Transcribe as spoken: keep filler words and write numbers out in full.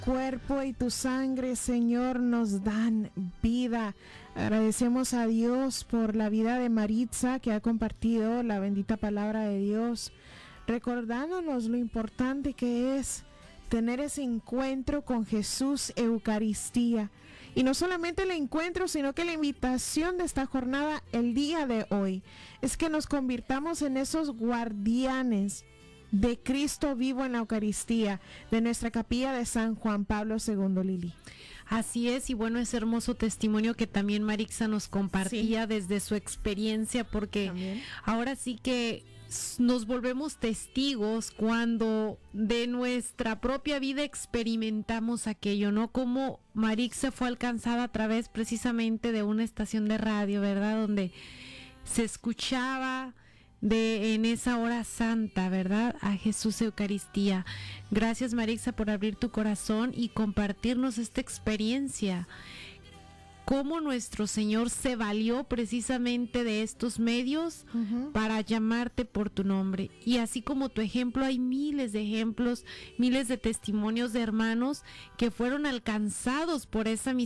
cuerpo y tu sangre, Señor, nos dan vida. Agradecemos a Dios por la vida de Maritza, que ha compartido la bendita palabra de Dios, recordándonos lo importante que es tener ese encuentro con Jesús, Eucaristía. Y no solamente el encuentro, sino que la invitación de esta jornada el día de hoy es que nos convirtamos en esos guardianes de Cristo vivo en la Eucaristía, de nuestra capilla de San Juan Pablo segundo, Lili. Así es, y bueno, ese hermoso testimonio que también Marixa nos compartía, sí, desde su experiencia, porque también ahora sí que nos volvemos testigos cuando de nuestra propia vida experimentamos aquello, ¿no? Como Marixa fue alcanzada a través precisamente de una estación de radio, ¿verdad? Donde se escuchaba de en esa hora santa, ¿verdad? A Jesús Eucaristía. Gracias, Marixa, por abrir tu corazón y compartirnos esta experiencia. Cómo nuestro Señor se valió precisamente de estos medios uh-huh. para llamarte por tu nombre. Y así como tu ejemplo, hay miles de ejemplos, miles de testimonios de hermanos que fueron alcanzados por esa misericordia